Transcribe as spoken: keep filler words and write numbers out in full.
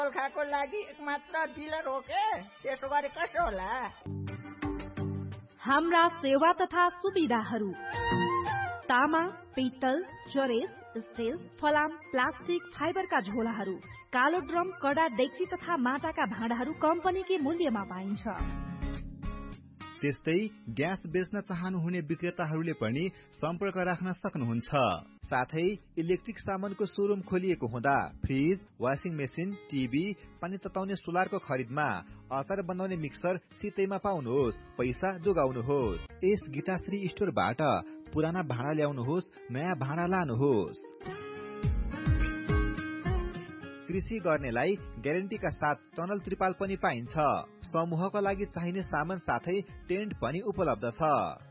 गोर्खाको लागि एकमात्र डिलर हो के? त्यसो गरे कसो होला? हाम्रा सेवा तथा सुविधाहरू: तामा, पित्तल, चरेस, स्टिल, फलाम, प्लास्टिक, फाइबरका झोलाहरू, कालो ड्रम, कडा डेक्ची तथा माटाका भाँडाहरू कम्पनीकै मूल्यमा पाइन्छ। त्यस्तै ग्यास बेच्न चाहनुहुने विक्रेताहरूले पनि सम्पर्क राख्न सक्नुहुन्छ। साथै इलेक्ट्रिक सामानको शोरूम खोलिएको हुँदा फ्रिज, वाशिङ मेसिन, टिभी, पानी तताउने सोलरको खरिदमा अचार बनाउने मिक्सर सितैमा पाउनुहोस्, पैसा जोगाउनुहोस्। यस गीताश्री स्टोरबाट पुराना भाँडा ल्याउनुहोस्, नयाँ भाँडा लानुहोस्। कृषि गर्नेलाई ग्यारेन्टीका साथ टनल त्रिपाल पनि पाइन्छ। समूहका लागि चाहिने सामान साथै टेन्ट पनि उपलब्ध छ।